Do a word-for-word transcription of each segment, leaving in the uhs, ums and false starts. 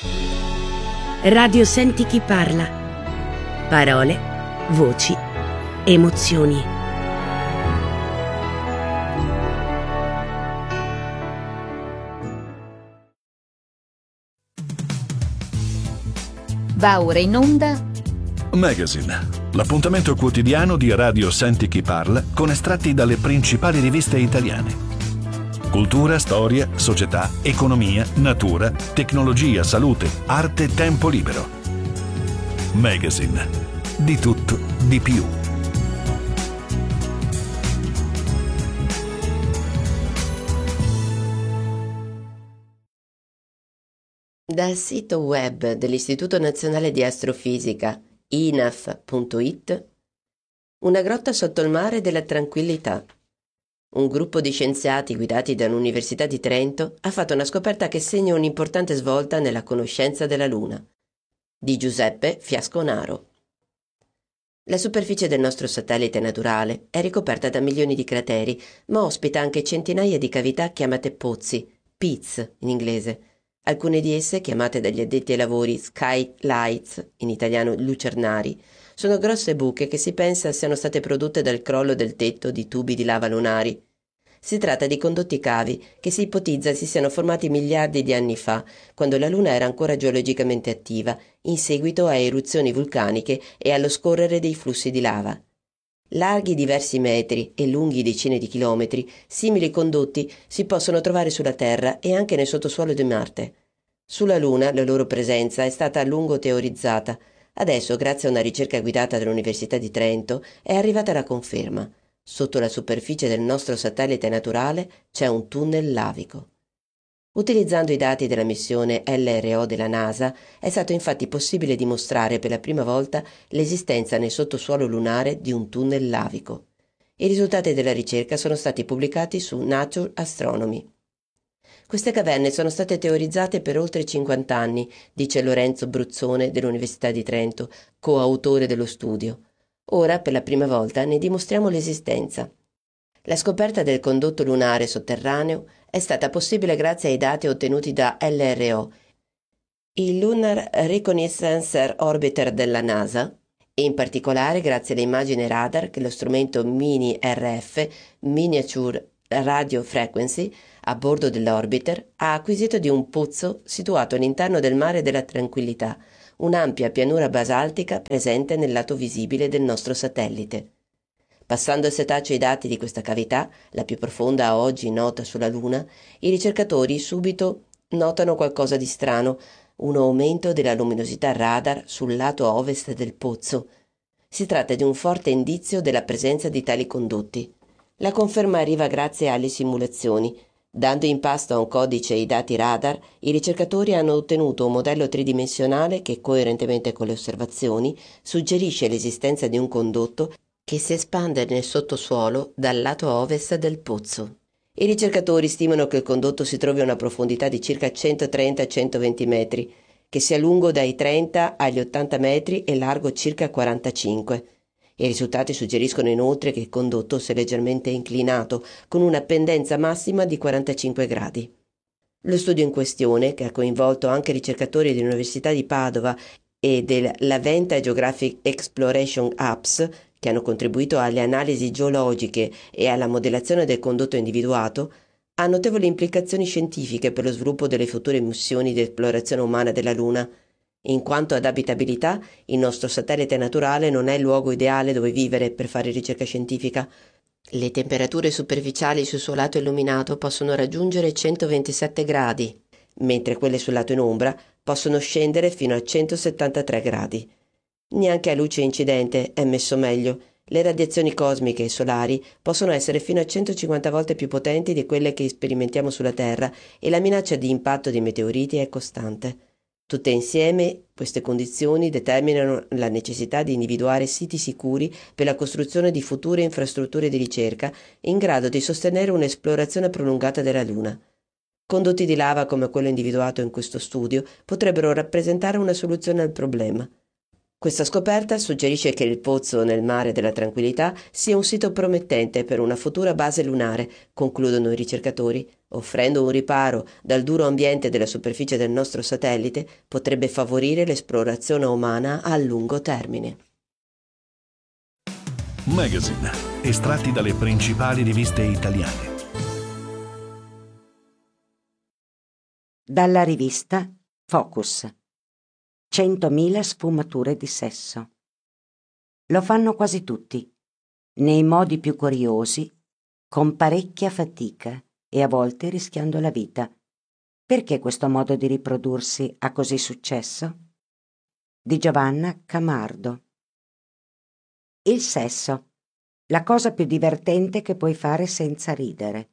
Radio Senti chi parla. Parole, voci, emozioni. Va ora in onda Magazine, l'appuntamento quotidiano di Radio Senti chi parla con estratti dalle principali riviste italiane. Cultura, storia, società, economia, natura, tecnologia, salute, arte, tempo libero. Magazine, di tutto, di più. Dal sito web dell'Istituto Nazionale di Astrofisica I N A F punto I T, una grotta sotto il mare della tranquillità. Un gruppo di scienziati guidati dall'Università di Trento ha fatto una scoperta che segna un'importante svolta nella conoscenza della Luna. Di Giuseppe Fiasconaro. La superficie del nostro satellite naturale è ricoperta da milioni di crateri, ma ospita anche centinaia di cavità chiamate pozzi, pits in inglese. Alcune di esse, chiamate dagli addetti ai lavori skylights, in italiano lucernari, sono grosse buche che si pensa siano state prodotte dal crollo del tetto di tubi di lava lunari. Si tratta di condotti cavi che si ipotizza si siano formati miliardi di anni fa, quando la Luna era ancora geologicamente attiva, in seguito a eruzioni vulcaniche e allo scorrere dei flussi di lava. Larghi diversi metri e lunghi decine di chilometri, simili condotti si possono trovare sulla Terra e anche nel sottosuolo di Marte. Sulla Luna la loro presenza è stata a lungo teorizzata. Adesso, grazie a una ricerca guidata dall'Università di Trento, è arrivata la conferma. Sotto la superficie del nostro satellite naturale c'è un tunnel lavico. Utilizzando i dati della missione L R O della NASA, è stato infatti possibile dimostrare per la prima volta l'esistenza nel sottosuolo lunare di un tunnel lavico. I risultati della ricerca sono stati pubblicati su Nature Astronomy. Queste caverne sono state teorizzate per oltre cinquanta anni, dice Lorenzo Bruzzone dell'Università di Trento, coautore dello studio. Ora, per la prima volta, ne dimostriamo l'esistenza. La scoperta del condotto lunare sotterraneo è stata possibile grazie ai dati ottenuti da L R O, il Lunar Reconnaissance Orbiter della NASA, e in particolare grazie alle immagini radar che lo strumento Mini R F, Miniature Radio Frequency, a bordo dell'orbiter, ha acquisito di un pozzo situato all'interno del mare della Tranquillità, un'ampia pianura basaltica presente nel lato visibile del nostro satellite. Passando il setaccio ai dati di questa cavità, la più profonda a oggi nota sulla Luna, i ricercatori subito notano qualcosa di strano, un aumento della luminosità radar sul lato ovest del pozzo. Si tratta di un forte indizio della presenza di tali condotti. La conferma arriva grazie alle simulazioni. Dando in pasto a un codice i dati radar, i ricercatori hanno ottenuto un modello tridimensionale che, coerentemente con le osservazioni, suggerisce l'esistenza di un condotto che si espande nel sottosuolo dal lato ovest del pozzo. I ricercatori stimano che il condotto si trovi a una profondità di circa centotrenta centoventi metri, che sia lungo dai trenta agli ottanta metri e largo circa quarantacinque. I risultati suggeriscono inoltre che il condotto sia leggermente inclinato, con una pendenza massima di quarantacinque gradi. Lo studio in questione, che ha coinvolto anche ricercatori dell'Università di Padova e dell'Aventa Geographic Exploration Apps, che hanno contribuito alle analisi geologiche e alla modellazione del condotto individuato, ha notevoli implicazioni scientifiche per lo sviluppo delle future missioni di esplorazione umana della Luna. In quanto ad abitabilità, il nostro satellite naturale non è il luogo ideale dove vivere per fare ricerca scientifica. Le temperature superficiali sul suo lato illuminato possono raggiungere centoventisette gradi, mentre quelle sul lato in ombra possono scendere fino a centosettantatré gradi. Neanche a luce incidente è messo meglio. Le radiazioni cosmiche e solari possono essere fino a centocinquanta volte più potenti di quelle che sperimentiamo sulla Terra e la minaccia di impatto di meteoriti è costante. Tutte insieme, queste condizioni determinano la necessità di individuare siti sicuri per la costruzione di future infrastrutture di ricerca in grado di sostenere un'esplorazione prolungata della Luna. Condotti di lava come quello individuato in questo studio potrebbero rappresentare una soluzione al problema. Questa scoperta suggerisce che il pozzo nel mare della Tranquillità sia un sito promettente per una futura base lunare, concludono i ricercatori. offrendo un riparo dal duro ambiente della superficie del nostro satellite, potrebbe favorire l'esplorazione umana a lungo termine. Magazine, estratti dalle principali riviste italiane. Dalla rivista Focus. centomila sfumature di sesso. Lo fanno quasi tutti, nei modi più curiosi, con parecchia fatica e a volte rischiando la vita. Perché questo modo di riprodursi ha così successo? Di Giovanna Camardo. Il sesso, la cosa più divertente che puoi fare senza ridere.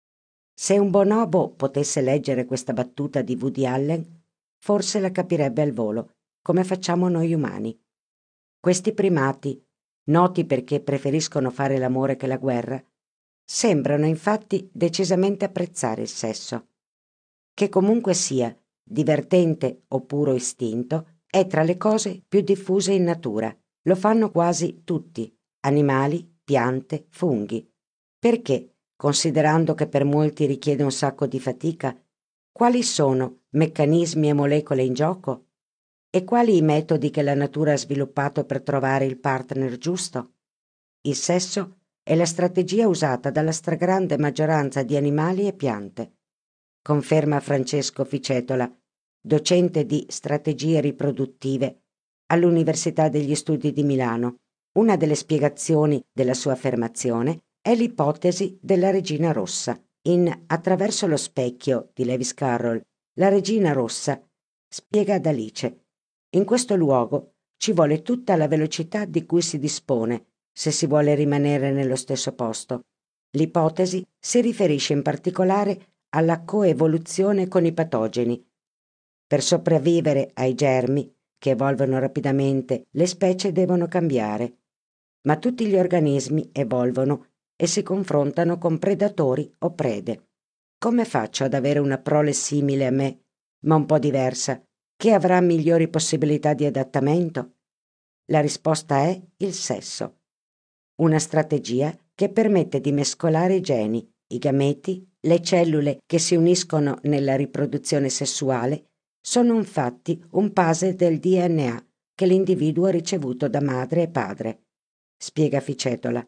Se un bonobo potesse leggere questa battuta di Woody Allen, forse la capirebbe al volo, come facciamo noi umani. Questi primati, noti perché preferiscono fare l'amore che la guerra, sembrano infatti decisamente apprezzare il sesso. Che comunque sia, divertente o puro istinto, è tra le cose più diffuse in natura. Lo fanno quasi tutti, animali, piante, funghi. Perché, considerando che per molti richiede un sacco di fatica, quali sono meccanismi e molecole in gioco? E quali i metodi che la natura ha sviluppato per trovare il partner giusto? Il sesso è la strategia usata dalla stragrande maggioranza di animali e piante, conferma Francesco Ficetola, docente di strategie riproduttive all'Università degli Studi di Milano. Una delle spiegazioni della sua affermazione è l'ipotesi della regina rossa. In Attraverso lo specchio di Lewis Carroll, la regina rossa spiega ad Alice: in questo luogo ci vuole tutta la velocità di cui si dispone se si vuole rimanere nello stesso posto. L'ipotesi si riferisce in particolare alla coevoluzione con i patogeni. Per sopravvivere ai germi, che evolvono rapidamente, le specie devono cambiare, ma tutti gli organismi evolvono e si confrontano con predatori o prede. Come faccio ad avere una prole simile a me, ma un po' diversa, che avrà migliori possibilità di adattamento? La risposta è il sesso, una strategia che permette di mescolare i geni, i gameti, le cellule che si uniscono nella riproduzione sessuale. Sono infatti un puzzle del D N A che l'individuo ha ricevuto da madre e padre, spiega Ficetola.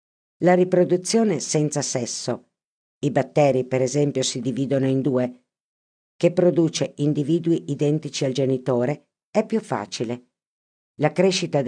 La riproduzione senza sesso, i batteri per esempio si dividono in due, che produce individui identici al genitore, è più facile. La crescita